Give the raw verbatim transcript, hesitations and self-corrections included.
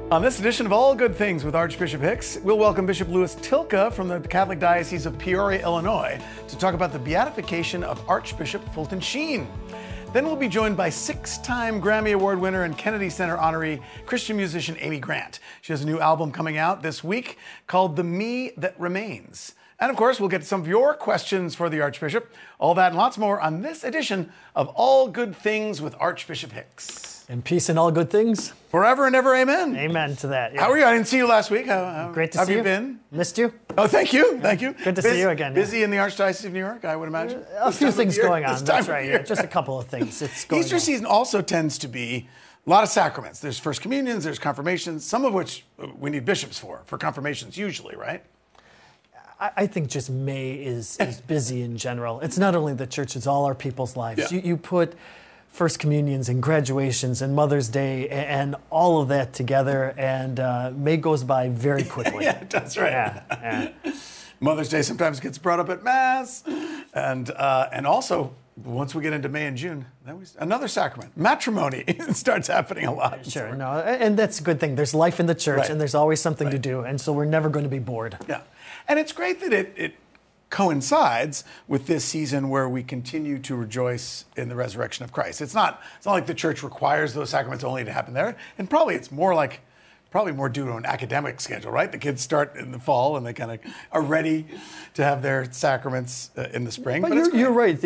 On this edition of All Good Things with Archbishop Hicks, we'll welcome Bishop Louis Tilka from the Catholic Diocese of Peoria, Illinois, to talk about the beatification of Archbishop Fulton Sheen. Then we'll be joined by six-time Grammy Award winner and Kennedy Center honoree Christian musician Amy Grant. She has a new album coming out this week called The Me That Remains. And of course, we'll get to some of your questions for the Archbishop. All that and lots more on this edition of All Good Things with Archbishop Hicks. And peace and all good things. Forever and ever, amen. Amen to that. Yeah. How are you? I didn't see you last week. How, how Great to have see you you. been? Missed you. Oh, thank you. Thank you. Good to Bus- see you again. Yeah. Busy in the Archdiocese of New York, I would imagine. A This few time of things year. going on. This That's time of right. year. Yeah, just a couple of things. It's going Easter on. season also tends to be a lot of sacraments. There's First Communions, there's confirmations, some of which we need bishops for, for confirmations usually, right? I, I think just May is, is busy in general. It's not only the church, it's all our people's lives. Yeah. You, you put First Communions and graduations and Mother's Day and, and all of that together, and uh, May goes by very quickly. Yeah, that's right. Yeah, yeah. Mother's Day sometimes gets brought up at Mass. And uh, and also, once we get into May and June, then we, another sacrament, matrimony, starts happening a lot. Sure, no, and that's a good thing. There's life in the church, Right. and there's always something Right. to do, and so we're never going to be bored. Yeah. And it's great that it, it coincides with this season where we continue to rejoice in the resurrection of Christ. It's not, it's not like the church requires those sacraments only to happen there. And probably it's more like, probably more due to an academic schedule, right? The kids start in the fall and they kind of are ready to have their sacraments uh, in the spring. But, But it's you're, great. you're right.